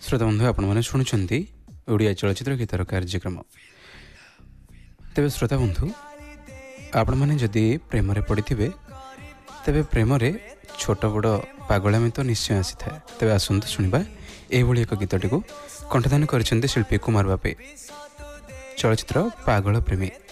श्रोता बंधु आपने शुणुंट ओडिया चलचित्र गीतार कार्यक्रम। तेरे श्रोता बंधु आपण मैंने जदि प्रेम पड़ी थे तेरे प्रेम छोट बड़ पागलामी तो निश्चय आसी था। तेरे आसतु शुणा यह एक गीतटी को कंठदान कर शिल्पी कुमार बापे। चलचित्र पागल प्रेमी।